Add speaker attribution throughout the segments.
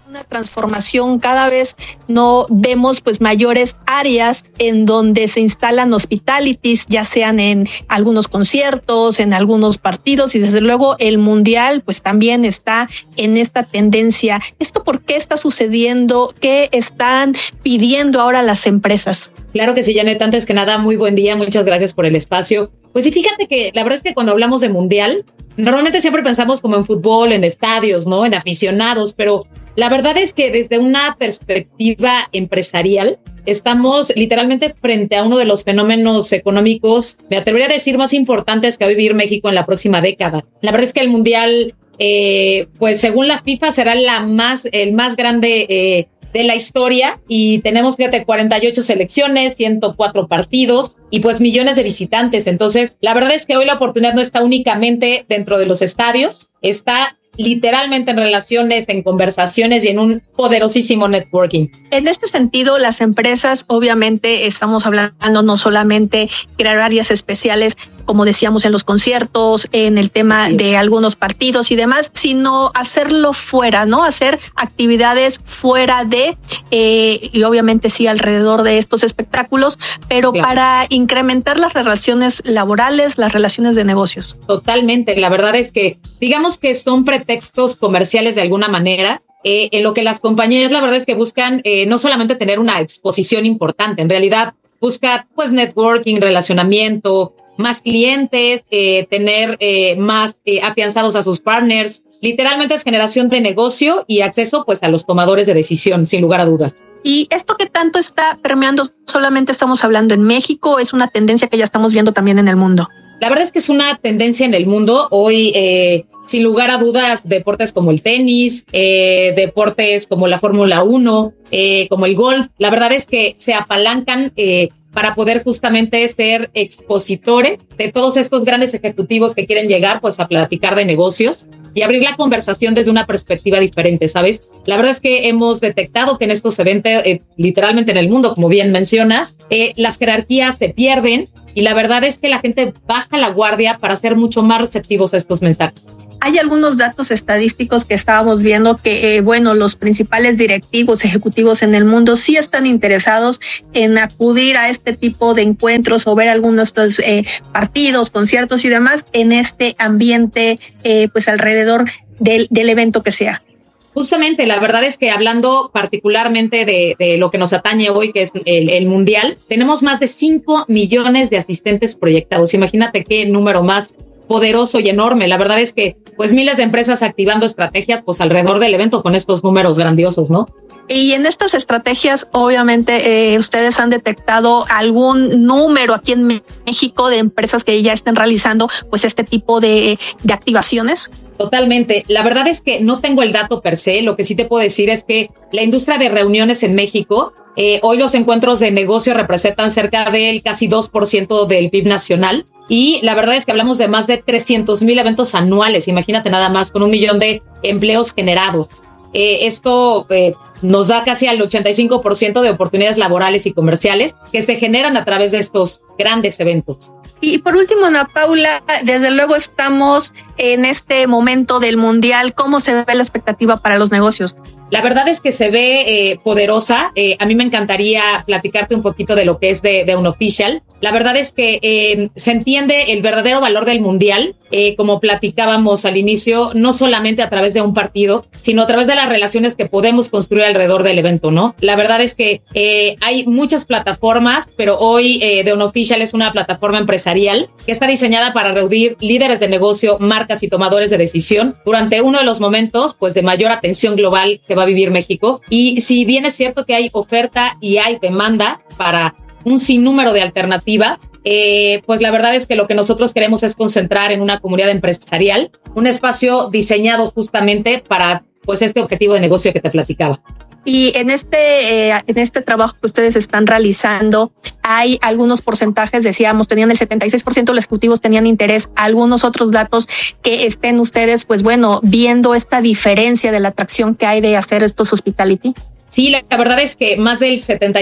Speaker 1: una transformación, cada vez no vemos pues mayores áreas en donde se instalan hospitalities, ya sean en algunos conciertos, en algunos partidos, y desde luego el mundial pues también está en esta tendencia. ¿Esto por qué está sucediendo? ¿Qué están pidiendo ahora las empresas?
Speaker 2: Claro que sí, Janet, antes que nada, muy buen día, muchas gracias por el espacio. Pues sí, fíjate que la verdad es que cuando hablamos de mundial, normalmente siempre pensamos como en fútbol, en estadios, ¿no? En aficionados, pero la verdad es que desde una perspectiva empresarial, estamos literalmente frente a uno de los fenómenos económicos, me atrevería a decir, más importantes que va a vivir México en la próxima década. La verdad es que el mundial, pues según la FIFA, será el más grande de la historia, y tenemos, fíjate, 48 selecciones, 104 partidos y pues millones de visitantes. Entonces, la verdad es que hoy la oportunidad no está únicamente dentro de los estadios, está literalmente en relaciones, en conversaciones y en un poderosísimo networking.
Speaker 1: En este sentido, las empresas, obviamente, estamos hablando no solamente crear áreas especiales, como decíamos, en los conciertos, en el tema de algunos partidos y demás, sino hacerlo fuera, ¿no? Hacer actividades fuera de, y obviamente sí alrededor de estos espectáculos, pero para incrementar las relaciones laborales, las relaciones de negocios.
Speaker 2: Totalmente. La verdad es que, digamos que son pretextos comerciales de alguna manera, en lo que las compañías, la verdad es que buscan no solamente tener una exposición importante, en realidad buscan pues networking, relacionamiento, más clientes, tener más afianzados a sus partners. Literalmente es generación de negocio y acceso pues a los tomadores de decisión, sin lugar a dudas.
Speaker 1: ¿Y esto qué tanto está permeando? ¿Solamente estamos hablando en México? ¿Es una tendencia que ya estamos viendo también en el mundo?
Speaker 2: La verdad es que es una tendencia en el mundo. Hoy, sin lugar a dudas, deportes como el tenis, deportes como la Fórmula 1, como el golf, la verdad es que se apalancan para poder justamente ser expositores de todos estos grandes ejecutivos que quieren llegar pues a platicar de negocios y abrir la conversación desde una perspectiva diferente, ¿sabes? La verdad es que hemos detectado que en estos eventos, literalmente en el mundo, como bien mencionas, las jerarquías se pierden y la verdad es que la gente baja la guardia para ser mucho más receptivos a estos mensajes.
Speaker 1: Hay algunos datos estadísticos que estábamos viendo que, los principales directivos ejecutivos en el mundo sí están interesados en acudir a este tipo de encuentros o ver algunos de estos partidos, conciertos y demás en este ambiente, pues alrededor del evento que sea.
Speaker 2: Justamente, la verdad es que hablando particularmente de lo que nos atañe hoy, que es el mundial, tenemos más de 5 millones de asistentes proyectados. Imagínate qué número más poderoso y enorme. La verdad es que pues miles de empresas activando estrategias pues alrededor del evento con estos números grandiosos, ¿no?
Speaker 1: Y en estas estrategias, obviamente, ustedes han detectado algún número aquí en México de empresas que ya estén realizando pues este tipo de activaciones.
Speaker 2: Totalmente. La verdad es que no tengo el dato per se. Lo que sí te puedo decir es que la industria de reuniones en México, hoy los encuentros de negocio representan cerca del casi 2% del PIB nacional. Y la verdad es que hablamos de más de 300,000 eventos anuales. Imagínate nada más, con 1 millón de empleos generados. Esto nos da casi al 85% de oportunidades laborales y comerciales que se generan a través de estos grandes eventos.
Speaker 1: Y por último, Ana Paula, desde luego estamos en este momento del mundial. ¿Cómo se ve la expectativa para los negocios?
Speaker 2: La verdad es que se ve poderosa. A mí me encantaría platicarte un poquito de lo que es de Unofficial. La verdad es que se entiende el verdadero valor del mundial, como platicábamos al inicio, no solamente a través de un partido, sino a través de las relaciones que podemos construir alrededor del evento, ¿no? La verdad es que hay muchas plataformas, pero hoy The Unofficial es una plataforma empresarial que está diseñada para reunir líderes de negocio, marcas y tomadores de decisión durante uno de los momentos pues de mayor atención global que va a vivir México. Y si bien es cierto que hay oferta y hay demanda para un sinnúmero de alternativas, pues la verdad es que lo que nosotros queremos es concentrar en una comunidad empresarial, un espacio diseñado justamente para pues este objetivo de negocio que te platicaba.
Speaker 1: Y en este trabajo que ustedes están realizando, hay algunos porcentajes, decíamos, tenían el 76% de los ejecutivos tenían interés, algunos otros datos que estén ustedes, pues bueno, viendo esta diferencia de la atracción que hay de hacer estos hospitality.
Speaker 2: Sí, la verdad es que más del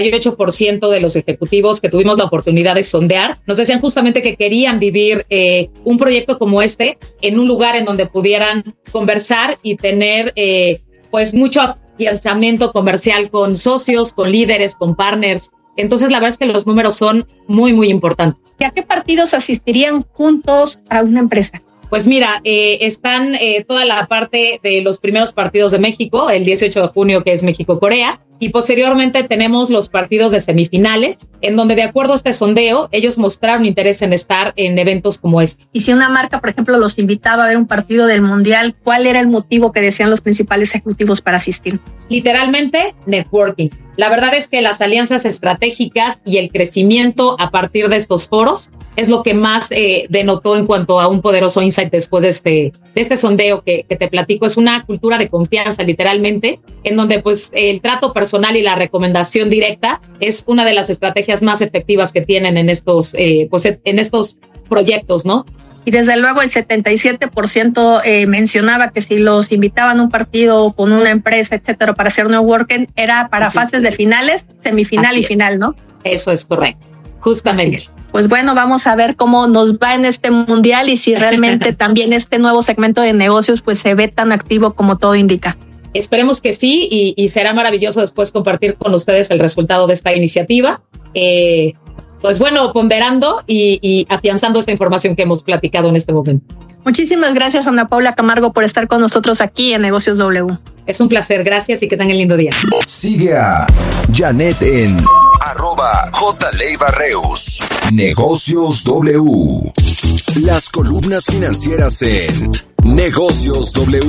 Speaker 2: 78% de los ejecutivos que tuvimos la oportunidad de sondear nos decían justamente que querían vivir un proyecto como este en un lugar en donde pudieran conversar y tener pues mucho afianzamiento comercial con socios, con líderes, con partners. Entonces, la verdad es que los números son muy, muy importantes.
Speaker 1: ¿Y a qué partidos asistirían juntos a una empresa?
Speaker 2: Pues mira, están toda la parte de los primeros partidos de México, el 18 de junio, que es México-Corea, y posteriormente tenemos los partidos de semifinales, en donde de acuerdo a este sondeo, ellos mostraron interés en estar en eventos como este.
Speaker 1: Y si una marca, por ejemplo, los invitaba a ver un partido del Mundial, ¿cuál era el motivo que decían los principales ejecutivos para asistir?
Speaker 2: Literalmente, networking. La verdad es que las alianzas estratégicas y el crecimiento a partir de estos foros es lo que más denotó en cuanto a un poderoso insight después de este sondeo que te platico. Es una cultura de confianza, literalmente, en donde pues el trato personal y la recomendación directa es una de las estrategias más efectivas que tienen en estos proyectos, ¿no?
Speaker 1: Y desde luego el 77% mencionaba que si los invitaban a un partido con una empresa, etcétera, para hacer networking, era para fases de finales, semifinal y final, ¿no?
Speaker 2: Eso es correcto, justamente.
Speaker 1: Pues bueno, vamos a ver cómo nos va en este mundial y si realmente también este nuevo segmento de negocios pues se ve tan activo como todo indica.
Speaker 2: Esperemos que sí y será maravilloso después compartir con ustedes el resultado de esta iniciativa. Pues bueno, ponderando y afianzando esta información que hemos platicado en este momento.
Speaker 1: Muchísimas gracias, Ana Paula Camargo, por estar con nosotros aquí en Negocios W.
Speaker 2: Es un placer, gracias y que tengan lindo día.
Speaker 3: Sigue a Janet en @JLeiva-Reus. Negocios W. Las columnas financieras en Negocios W.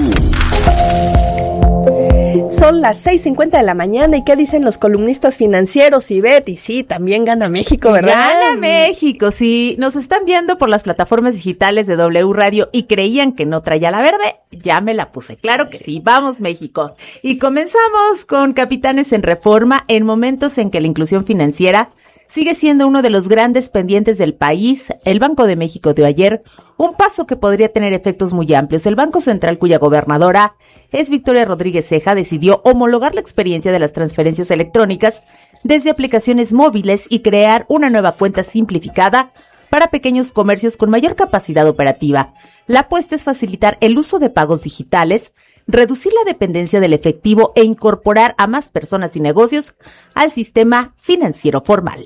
Speaker 4: Son las 6:50 de la mañana. ¿Y qué dicen los columnistas financieros? Y Betty, sí, también gana México, ¿verdad?
Speaker 5: Gana México, sí. Nos están viendo por las plataformas digitales de W Radio y creían que no traía la verde. Ya me la puse. Claro que sí. Vamos, México. Y comenzamos con Capitanes en Reforma en momentos en que la inclusión financiera sigue siendo uno de los grandes pendientes del país. El Banco de México dio ayer un paso que podría tener efectos muy amplios. El Banco Central, cuya gobernadora es Victoria Rodríguez Ceja, decidió homologar la experiencia de las transferencias electrónicas desde aplicaciones móviles y crear una nueva cuenta simplificada para pequeños comercios con mayor capacidad operativa. La apuesta es facilitar el uso de pagos digitales, reducir la dependencia del efectivo e incorporar a más personas y negocios al sistema financiero formal.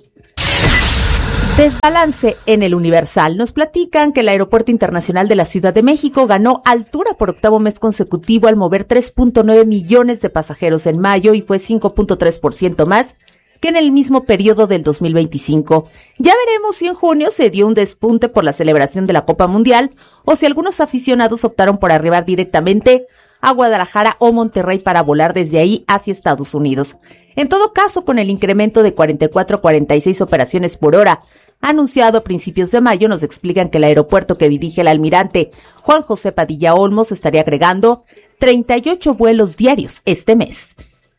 Speaker 5: Desbalance en el Universal. Nos platican que el Aeropuerto Internacional de la Ciudad de México ganó altura por octavo mes consecutivo al mover 3.9 millones de pasajeros en mayo y fue 5.3% más que en el mismo periodo del 2025. Ya veremos si en junio se dio un despunte por la celebración de la Copa Mundial o si algunos aficionados optaron por arribar directamente a Guadalajara o Monterrey para volar desde ahí hacia Estados Unidos. En todo caso, con el incremento de 44 a 46 operaciones por hora anunciado a principios de mayo, nos explican que el aeropuerto que dirige el almirante Juan José Padilla Olmos estaría agregando 38 vuelos diarios este mes.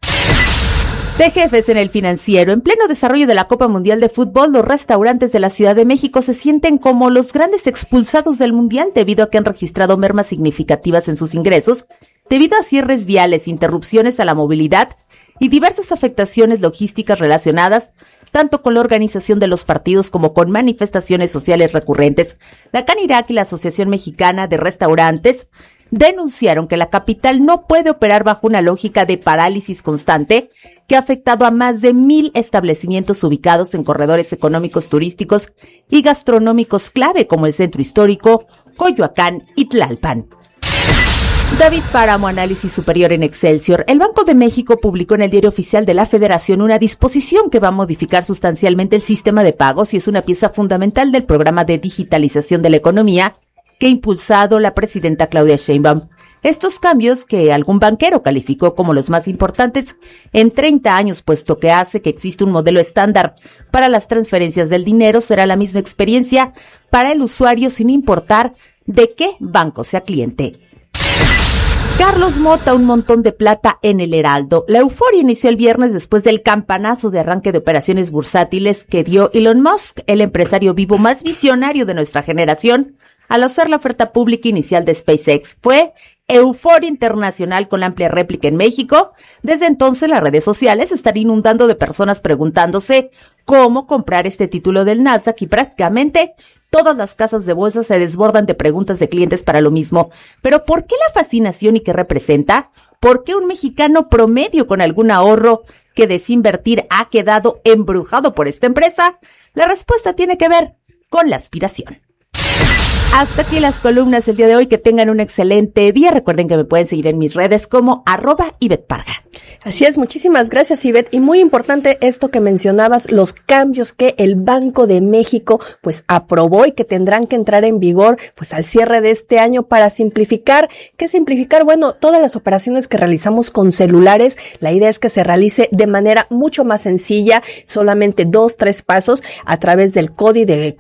Speaker 5: De jefes en el financiero, en pleno desarrollo de la Copa Mundial de Fútbol, los restaurantes de la Ciudad de México se sienten como los grandes expulsados del Mundial debido a que han registrado mermas significativas en sus ingresos, debido a cierres viales, interrupciones a la movilidad y diversas afectaciones logísticas relacionadas tanto con la organización de los partidos como con manifestaciones sociales recurrentes. La Canirac y la Asociación Mexicana de Restaurantes denunciaron que la capital no puede operar bajo una lógica de parálisis constante que ha afectado a más de 1,000 establecimientos ubicados en corredores económicos, turísticos y gastronómicos clave como el Centro Histórico, Coyoacán y Tlalpan. David Páramo, Análisis Superior en Excelsior. El Banco de México publicó en el Diario Oficial de la Federación una disposición que va a modificar sustancialmente el sistema de pagos y es una pieza fundamental del programa de digitalización de la economía que ha impulsado la presidenta Claudia Sheinbaum. Estos cambios, que algún banquero calificó como los más importantes en 30 años, puesto que hace que existe un modelo estándar para las transferencias del dinero, será la misma experiencia para el usuario sin importar de qué banco sea cliente. Carlos Mota, un montón de plata en el Heraldo. La euforia inició el viernes después del campanazo de arranque de operaciones bursátiles que dio Elon Musk, el empresario vivo más visionario de nuestra generación, al hacer la oferta pública inicial de SpaceX. Fue euforia internacional con la amplia réplica en México. Desde entonces las redes sociales están inundando de personas preguntándose cómo comprar este título del Nasdaq y prácticamente todas las casas de bolsa se desbordan de preguntas de clientes para lo mismo. ¿Pero por qué la fascinación y qué representa? ¿Por qué un mexicano promedio con algún ahorro que desinvertir ha quedado embrujado por esta empresa? La respuesta tiene que ver con la aspiración. Hasta aquí las columnas el día de hoy. Que tengan un excelente día. Recuerden que me pueden seguir en mis redes como @IvetteParga.
Speaker 4: Así es, muchísimas gracias, Ivette. Y muy importante esto que mencionabas, los cambios que el Banco de México pues aprobó y que tendrán que entrar en vigor pues al cierre de este año para simplificar. ¿Qué simplificar? Bueno, todas las operaciones que realizamos con celulares, la idea es que se realice de manera mucho más sencilla, solamente 2-3 pasos a través del CODI, el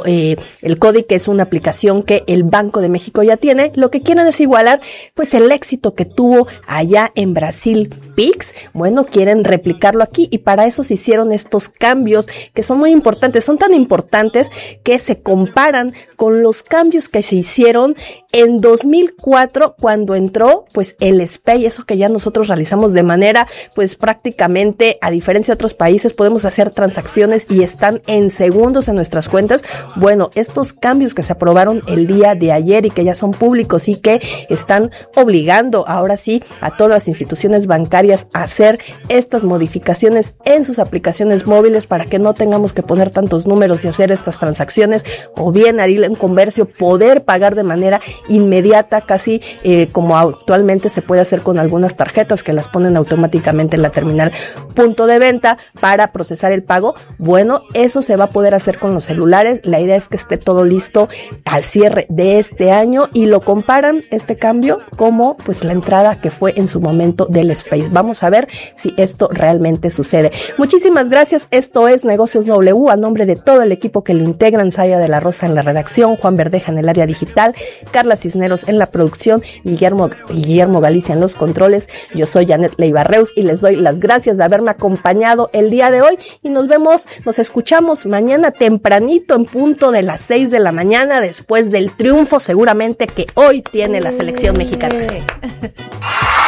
Speaker 4: CODI, que es una aplicación que el Banco de México ya tiene. Lo que quieren es igualar pues el éxito que tuvo allá en Brasil Pix. Bueno, quieren replicarlo aquí y para eso se hicieron estos cambios que son muy importantes, son tan importantes que se comparan con los cambios que se hicieron en 2004 cuando entró pues el SPEI, eso que ya nosotros realizamos de manera pues prácticamente, a diferencia de otros países, podemos hacer transacciones y están en segundos en nuestras cuentas. Bueno, estos cambios que se aprobaron el día de ayer y que ya son públicos y que están obligando ahora sí a todas las instituciones bancarias a hacer estas modificaciones en sus aplicaciones móviles para que no tengamos que poner tantos números y hacer estas transacciones, o bien al ir en comercio poder pagar de manera inmediata, casi como actualmente se puede hacer con algunas tarjetas que las ponen automáticamente en la terminal punto de venta para procesar el pago. Bueno, eso se va a poder hacer con los celulares. La idea es que esté todo listo al cierre de este año y lo comparan este cambio como pues la entrada que fue en su momento del Space. Vamos a ver si esto realmente sucede. Muchísimas gracias. Esto es Negocios W, a nombre de todo el equipo que lo integran: Saya de la Rosa en la redacción, Juan Verdeja en el área digital, Carla Cisneros en la producción, Guillermo Galicia en los controles. Yo soy Janet Leiva-Reus y les doy las gracias de haberme acompañado el día de hoy y nos escuchamos mañana tempranito en punto de las 6 de la mañana, después del triunfo seguramente que hoy tiene la selección mexicana.